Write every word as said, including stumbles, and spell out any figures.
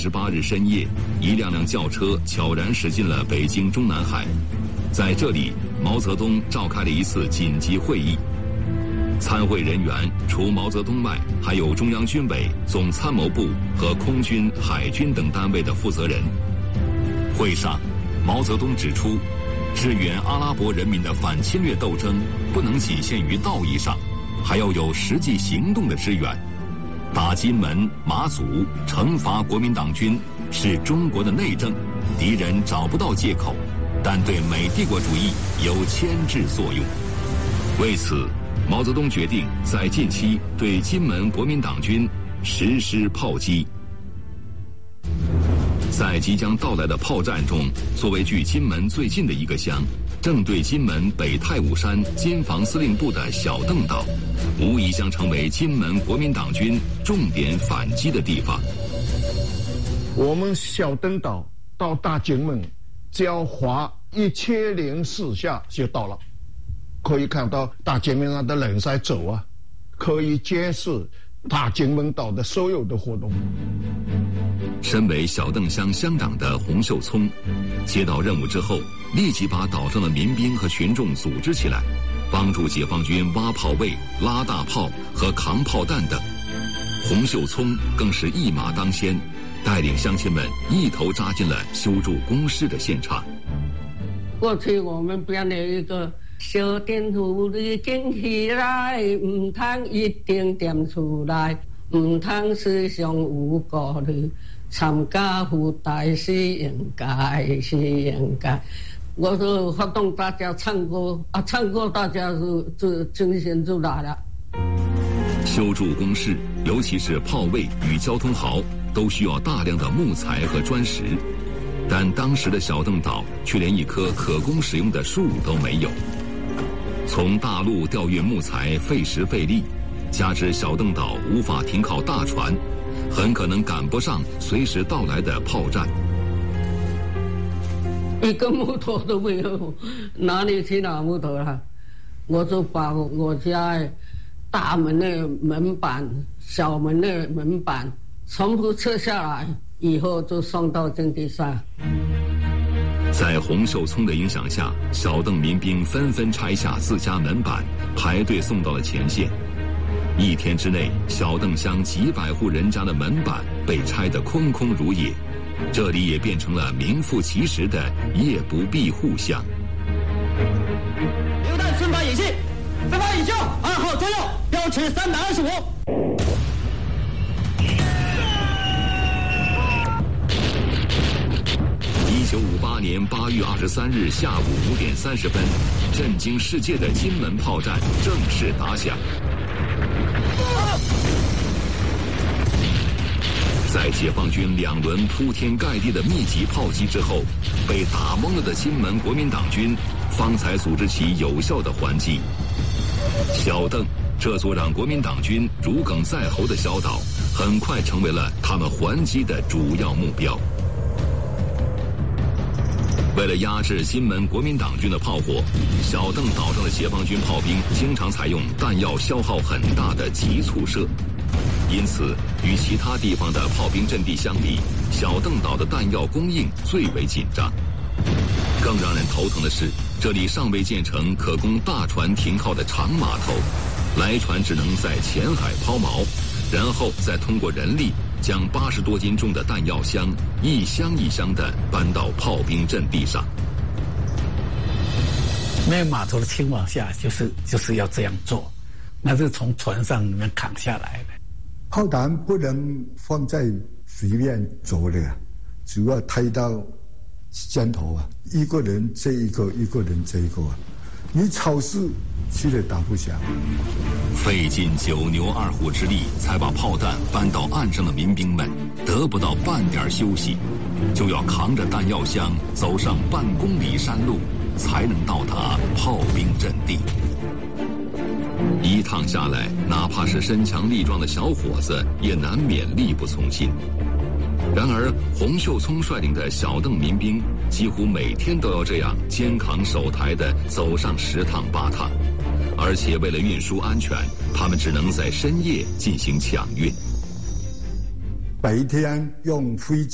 十八日深夜，一辆辆轿车悄然驶进了北京中南海。在这里，毛泽东召开了一次紧急会议。参会人员除毛泽东外，还有中央军委、总参谋部和空军、海军等单位的负责人。会上，毛泽东指出，支援阿拉伯人民的反侵略斗争不能仅限于道义上，还要有实际行动的支援。打金门、马祖，惩罚国民党军是中国的内政，敌人找不到借口，但对美帝国主义有牵制作用。为此，毛泽东决定在近期对金门国民党军实施炮击。在即将到来的炮战中，作为距金门最近的一个乡，正对金门北太武山金防司令部的小邓岛，无疑将成为金门国民党军重点反击的地方。 我们小邓岛到大金门只要划一千零四下就到了。可以看到大金门上的人在走啊，可以监视大金门岛的所有的活动。 身为小邓乡乡长的洪秀聪，接到任务之后，立即把岛上的民兵和群众组织起来，帮助解放军挖炮位、拉大炮和扛炮弹等。洪秀聪更是一马当先，带领乡亲们一头扎进了修筑工事的现场。 过去我们编了一个小电土里建起来，唔通一定点出来，唔通思想有顾虑，参加附带是应该是应该。我说发动大家唱歌啊，唱歌大家就就精神就来了。 修筑工事，尤其是炮位与交通壕，都需要大量的木材和砖石，但当时的小邓岛却连一棵可供使用的树都没有。从大陆调运木材费时费力，加之小邓岛无法停靠大船，很可能赶不上随时到来的炮战。 一个木头都没有，哪里去拿木头了？我就把我家大门的门板、小门的门板全部撤下来，以后就送到阵地上。 在洪秀聪的影响下，小邓民兵纷纷拆下自家门板，排队送到了前线。一天之内，小邓乡几百户人家的门板被拆得空空如也，这里也变成了名副其实的夜不闭户乡。 榴弹顺发引信，顺发引秀，二号左右，标尺三百二十五。 一九五八年八月二十三日下午五点三十分，震惊世界的金门炮战正式打响。在解放军两轮铺天盖地的密集炮击之后，被打懵了的金门国民党军方才组织起有效的还击。小邓这座让国民党军如鲠在喉的小岛，很快成为了他们还击的主要目标。为了压制金门国民党军的炮火，小邓岛上的解放军炮兵经常采用弹药消耗很大的急促射，因此与其他地方的炮兵阵地相比，小邓岛的弹药供应最为紧张。更让人头疼的是，这里尚未建成可供大船停靠的长码头，来船只能在前海抛锚，然后再通过人力将八十多斤重的弹药箱一箱一箱地搬到炮兵阵地上。 没有码头的情况下，就是就是要这样做，那是从船上里面扛下来的。 炮弹不能放在水面走的，主要抬到肩头啊，一个人这一个，一个人这一个啊，你草势去了打不响。 费尽九牛二虎之力，才把炮弹搬到岸上的民兵们得不到半点休息，就要扛着弹药箱走上半公里山路，才能到达炮兵阵地。一趟下来，哪怕是身强力壮的小伙子，也难免力不从心。然而，洪秀聪率领的小邓民兵几乎每天都要这样肩扛手抬地走上十趟八趟，而且为了运输安全，他们只能在深夜进行抢运。 白天用飞机